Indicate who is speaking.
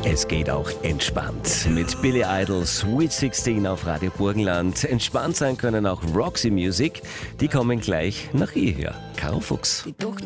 Speaker 1: Es geht auch entspannt. Mit Billy Idol, Sweet 16 auf Radio Burgenland. Entspannt sein können auch Roxy Music. Die kommen gleich nach ihr her. Caro Fuchs.
Speaker 2: Die Ducht